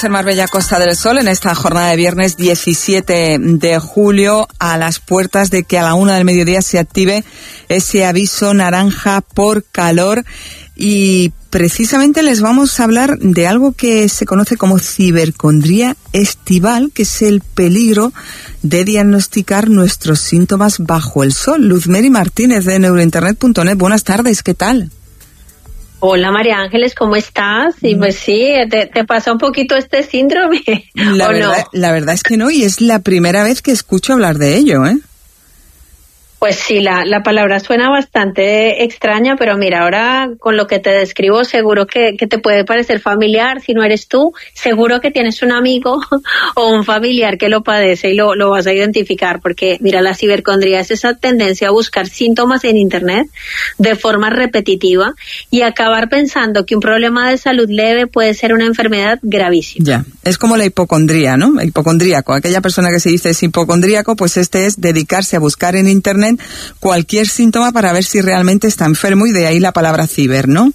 En Marbella, Costa del Sol, en esta jornada de viernes 17 de julio, a las puertas de que a la 1 del mediodía se active ese aviso naranja por calor. Y precisamente les vamos a hablar de algo que se conoce como cibercondría estival, que es el peligro de diagnosticar nuestros síntomas bajo el sol. Luzmeri Martínez de neurointernet.net, buenas tardes, ¿qué tal? Hola María Ángeles, ¿cómo estás? Y pues sí, ¿te pasa un poquito este síndrome? La verdad es que no, y es la primera vez que escucho hablar de ello, ¿eh? Pues sí, la palabra suena bastante extraña, pero mira, ahora con lo que te describo seguro que te puede parecer familiar. Si no eres tú, seguro que tienes un amigo o un familiar que lo padece y lo vas a identificar, porque mira, la cibercondría es esa tendencia a buscar síntomas en internet de forma repetitiva y acabar pensando que un problema de salud leve puede ser una enfermedad gravísima. Ya, es como la hipocondría, ¿no? El hipocondríaco, aquella persona que se dice es hipocondríaco, pues este es dedicarse a buscar en internet cualquier síntoma para ver si realmente está enfermo, y de ahí la palabra ciber, ¿no?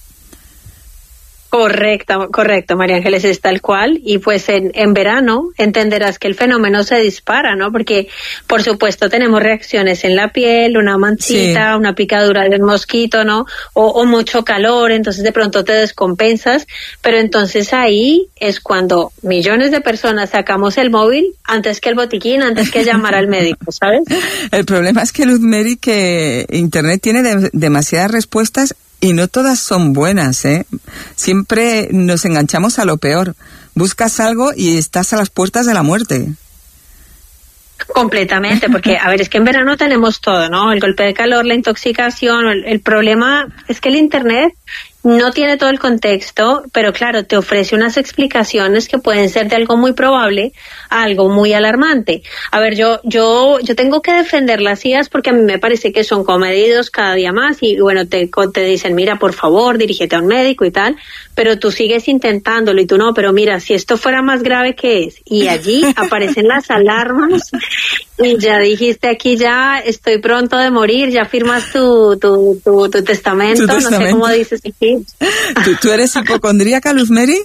Correcto, María Ángeles, es tal cual. Y pues en verano entenderás que el fenómeno se dispara, ¿no? Porque, por supuesto, tenemos reacciones en la piel, una manchita, sí, una picadura del mosquito, ¿no? O mucho calor, entonces de pronto te descompensas. Pero entonces ahí es cuando millones de personas sacamos el móvil antes que el botiquín, antes que llamar al médico, ¿sabes? El problema es que, Luzmeri, que Internet tiene demasiadas respuestas y no todas son buenas, ¿eh? Siempre nos enganchamos a lo peor. Buscas algo y estás a las puertas de la muerte. Completamente, porque, a ver, es que en verano tenemos todo, ¿no? El golpe de calor, la intoxicación, el problema es que el Internet no tiene todo el contexto, pero claro, te ofrece unas explicaciones que pueden ser de algo muy probable a algo muy alarmante. A ver, yo tengo que defender las IAs porque a mí me parece que son comedidos cada día más y bueno, te dicen, mira, por favor, dirígete a un médico y tal, pero tú sigues intentándolo y tú no, pero mira, si esto fuera más grave, ¿qué es? Y allí aparecen las alarmas y ya dijiste aquí, ya estoy pronto de morir, ya firmas tu testamento, no sé cómo dices aquí. ¿Tú eres hipocondríaca, Luzmeri?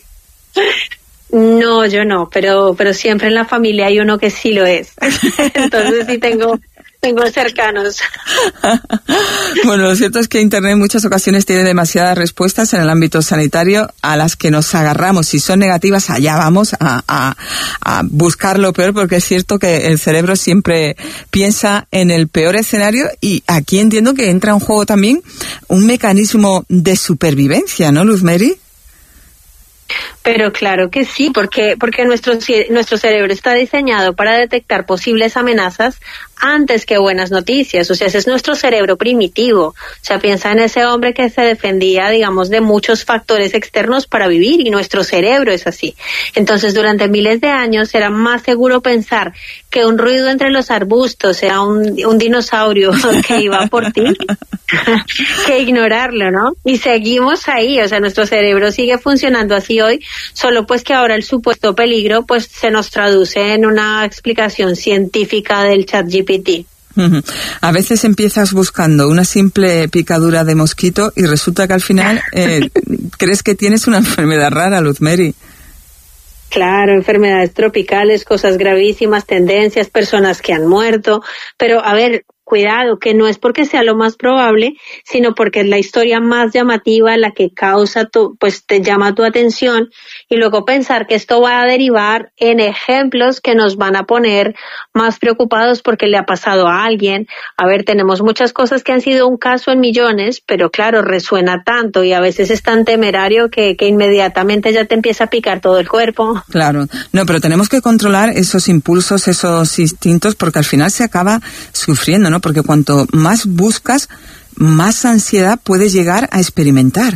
No, yo no, pero siempre en la familia hay uno que sí lo es. Entonces sí tengo cercanos. Bueno, lo cierto es que Internet en muchas ocasiones tiene demasiadas respuestas en el ámbito sanitario a las que nos agarramos. Si son negativas, allá vamos a buscar lo peor, porque es cierto que el cerebro siempre piensa en el peor escenario, y aquí entiendo que entra en juego también un mecanismo de supervivencia, ¿no, Luzmeri? Pero claro que sí, porque nuestro cerebro está diseñado para detectar posibles amenazas antes que buenas noticias. O sea, ese es nuestro cerebro primitivo. O sea, piensa en ese hombre que se defendía, digamos, de muchos factores externos para vivir, y nuestro cerebro es así. Entonces, durante miles de años era más seguro pensar que un ruido entre los arbustos era un dinosaurio que iba por ti que ignorarlo, ¿no? Y seguimos ahí, o sea, nuestro cerebro sigue funcionando así hoy, solo pues que ahora el supuesto peligro pues se nos traduce en una explicación científica del ChatGPT. A veces empiezas buscando una simple picadura de mosquito y resulta que al final crees que tienes una enfermedad rara, Luzmeri. Claro, enfermedades tropicales, cosas gravísimas, tendencias, personas que han muerto, pero a ver, cuidado, que no es porque sea lo más probable, sino porque es la historia más llamativa, la que causa pues te llama tu atención, y luego pensar que esto va a derivar en ejemplos que nos van a poner más preocupados porque le ha pasado a alguien. A ver, tenemos muchas cosas que han sido un caso en millones, pero claro, resuena tanto y a veces es tan temerario que inmediatamente ya te empieza a picar todo el cuerpo. Claro, no, pero tenemos que controlar esos impulsos, esos instintos, porque al final se acaba sufriendo, ¿no? Porque cuanto más buscas, más ansiedad puedes llegar a experimentar.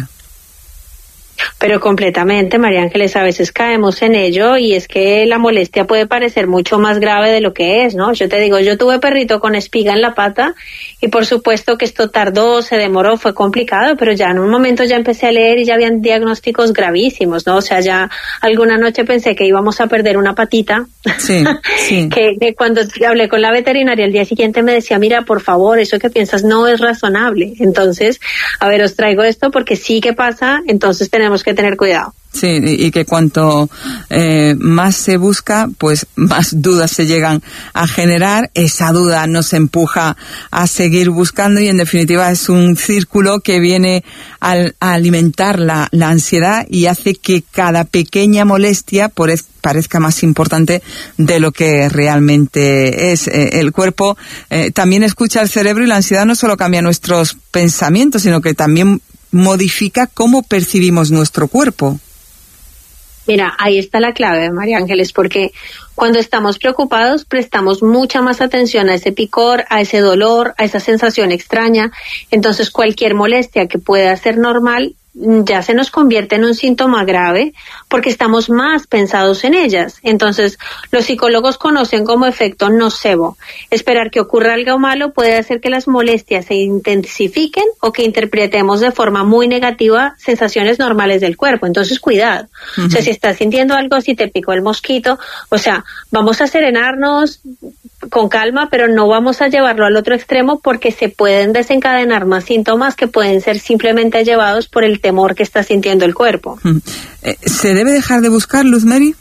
Pero completamente, María Ángeles, a veces caemos en ello, y es que la molestia puede parecer mucho más grave de lo que es, ¿no? Yo te digo, yo tuve perrito con espiga en la pata y por supuesto que esto tardó, se demoró, fue complicado, pero ya en un momento ya empecé a leer y ya habían diagnósticos gravísimos, ¿no? O sea, ya alguna noche pensé que íbamos a perder una patita. Sí, sí. que cuando hablé con la veterinaria el día siguiente me decía, mira, por favor, eso que piensas no es razonable. Entonces, a ver, os traigo esto porque sí que pasa, entonces tenemos tenemos que tener cuidado. Sí, y que cuanto más se busca, pues más dudas se llegan a generar. Esa duda nos empuja a seguir buscando y en definitiva es un círculo que viene a alimentar la ansiedad y hace que cada pequeña molestia parezca más importante de lo que realmente es. El cuerpo también escucha al cerebro y la ansiedad no solo cambia nuestros pensamientos, sino que también modifica cómo percibimos nuestro cuerpo. Mira, ahí está la clave, María Ángeles, porque cuando estamos preocupados prestamos mucha más atención a ese picor, a ese dolor, a esa sensación extraña. Entonces cualquier molestia que pueda ser normal ya se nos convierte en un síntoma grave porque estamos más pensados en ellas. Entonces, los psicólogos conocen como efecto nocebo. Esperar que ocurra algo malo puede hacer que las molestias se intensifiquen o que interpretemos de forma muy negativa sensaciones normales del cuerpo. Entonces, cuidado. Uh-huh. O sea, si estás sintiendo algo, si te picó el mosquito, o sea, vamos a serenarnos con calma, pero no vamos a llevarlo al otro extremo porque se pueden desencadenar más síntomas que pueden ser simplemente llevados por el temor que está sintiendo el cuerpo. ¿Se debe dejar de buscar, Luz Mary?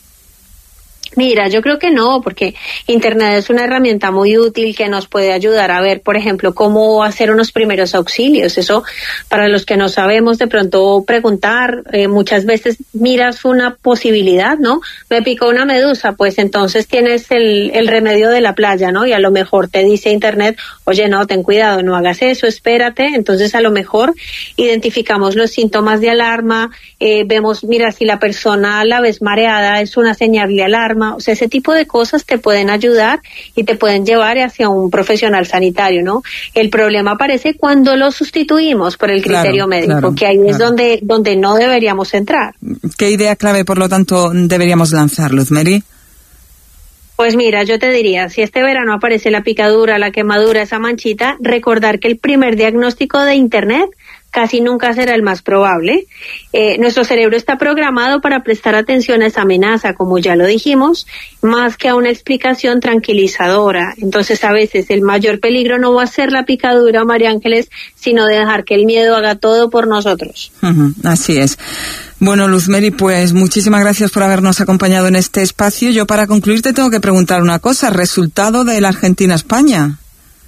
Mira, yo creo que no, porque Internet es una herramienta muy útil que nos puede ayudar a ver, por ejemplo, cómo hacer unos primeros auxilios. Eso, para los que no sabemos, de pronto preguntar, muchas veces miras una posibilidad, ¿no? Me picó una medusa, pues entonces tienes el remedio de la playa, ¿no? Y a lo mejor te dice Internet, oye, no, ten cuidado, no hagas eso, espérate. Entonces, a lo mejor identificamos los síntomas de alarma, vemos, mira, si la persona la ves mareada, es una señal de alarma. O sea, ese tipo de cosas te pueden ayudar y te pueden llevar hacia un profesional sanitario, ¿no? El problema aparece cuando lo sustituimos por el criterio médico, que ahí es donde no deberíamos entrar. ¿Qué idea clave, por lo tanto, deberíamos lanzar, Luz Mary? Pues mira, yo te diría, si este verano aparece la picadura, la quemadura, esa manchita, recordar que el primer diagnóstico de Internet casi nunca será el más probable. Nuestro cerebro está programado para prestar atención a esa amenaza, como ya lo dijimos, más que a una explicación tranquilizadora. Entonces, a veces el mayor peligro no va a ser la picadura, María Ángeles, sino dejar que el miedo haga todo por nosotros. Así es. Bueno, Luz Mary, pues muchísimas gracias por habernos acompañado en este espacio. Yo, para concluir, te tengo que preguntar una cosa. ¿Resultado de la Argentina-España?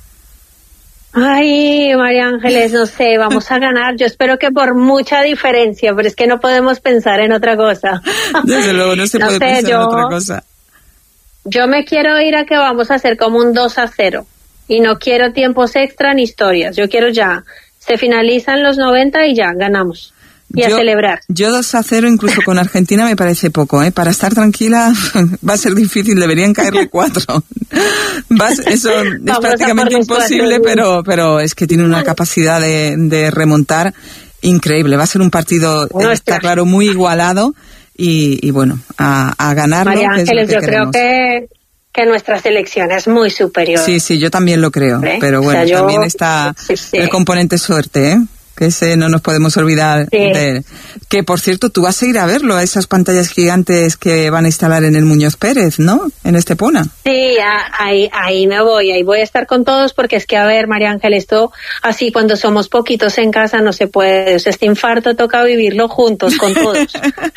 Ay, María Ángeles, no sé, vamos a ganar. Yo espero que por mucha diferencia, pero es que no podemos pensar en otra cosa. Desde luego, no se puede pensar en otra cosa. Yo me quiero ir a que vamos a hacer como un 2-0. Y no quiero tiempos extra ni historias. Yo quiero ya. Se finalizan los 90 y ya, ganamos. Y a celebrar. Yo 2-0 incluso con Argentina me parece poco, ¿eh? Para estar tranquila va a ser difícil, deberían caerle 4. Eso es prácticamente imposible, pero es que tiene una capacidad de remontar increíble. Va a ser un partido, está claro, muy igualado y bueno, a ganarlo. María Ángeles, yo creo que nuestra selección es muy superior. Sí, yo también lo creo, pero bueno, o sea, también está el componente suerte, ¿eh? Que ese no nos podemos olvidar de... Que, por cierto, tú vas a ir a verlo, a esas pantallas gigantes que van a instalar en el Muñoz Pérez, ¿no? En Estepona. Sí, ahí me voy, ahí voy a estar con todos, porque es que, a ver, María Ángel, esto así cuando somos poquitos en casa no se puede. O sea, este infarto toca vivirlo juntos, con todos.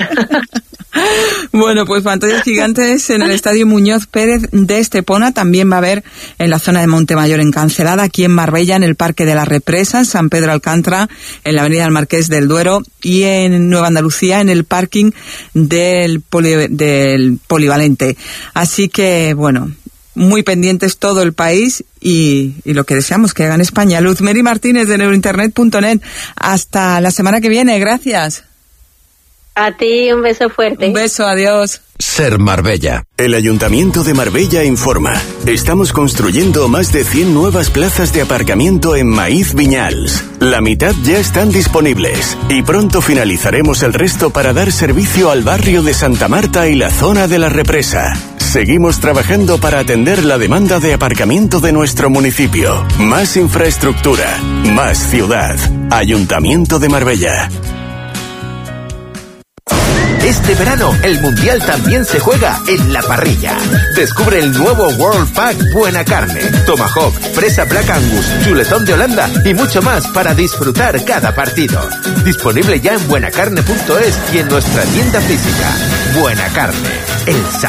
Bueno, pues pantallas gigantes en el Estadio Muñoz Pérez de Estepona. También va a haber en la zona de Montemayor, en Cancelada, aquí en Marbella, en el Parque de la Represa, en San Pedro Alcántara, en la Avenida del Marqués del Duero, y en Nueva Andalucía, en el parking del Polivalente. Así que, bueno, muy pendientes todo el país y lo que deseamos, que hagan España. Luz Mary Martínez, de Neurointernet.net. Hasta la semana que viene. Gracias. A ti, un beso fuerte. Un beso, adiós. Ser Marbella. El Ayuntamiento de Marbella informa. Estamos construyendo más de 100 nuevas plazas de aparcamiento en Maíz Viñals. La mitad ya están disponibles y pronto finalizaremos el resto para dar servicio al barrio de Santa Marta y la zona de la Represa. Seguimos trabajando para atender la demanda de aparcamiento de nuestro municipio. Más infraestructura, más ciudad. Ayuntamiento de Marbella. Este verano, el Mundial también se juega en la parrilla. Descubre el nuevo World Pack Buena Carne, Tomahawk, Presa Black Angus, Chuletón de Holanda y mucho más para disfrutar cada partido. Disponible ya en buenacarne.es y en nuestra tienda física. Buena Carne, el sabor